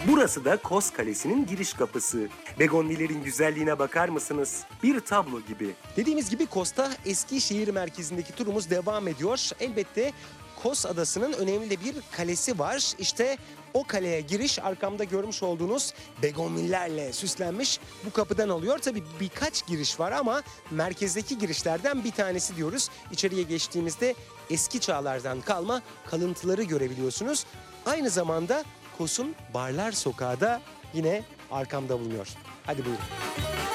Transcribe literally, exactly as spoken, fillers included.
Burası da Kos Kalesi'nin giriş kapısı. Begonvilerin güzelliğine bakar mısınız? Bir tablo gibi. Dediğimiz gibi Kos'ta eski şehir merkezindeki turumuz devam ediyor. Elbette Kos Adası'nın önemli de bir kalesi var. İşte o kaleye giriş arkamda görmüş olduğunuz begonvillerle süslenmiş bu kapıdan oluyor. Tabii birkaç giriş var ama merkezdeki girişlerden bir tanesi diyoruz. İçeriye geçtiğimizde eski çağlardan kalma kalıntıları görebiliyorsunuz. Aynı zamanda Kos'un Barlar Sokağı da yine arkamda bulunuyor. Hadi buyurun.